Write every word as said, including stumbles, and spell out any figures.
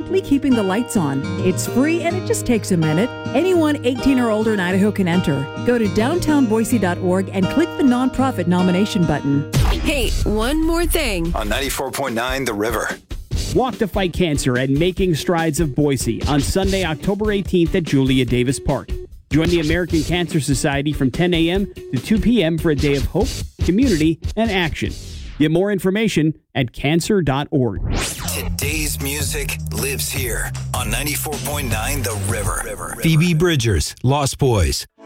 simply keeping the lights on. It's free and it just takes a minute. Anyone eighteen or older in Idaho can enter. Go to downtown boise dot org and click the nonprofit nomination button. Hey, one more thing. On ninety-four point nine The River. Walk to Fight Cancer at Making Strides of Boise on Sunday, October eighteenth at Julia Davis Park. Join the American Cancer Society from ten a.m. to two p.m. for a day of hope, community, and action. Get more information at cancer dot org. Today's music lives here on ninety-four point nine The River. Phoebe Bridgers, Lost Boys.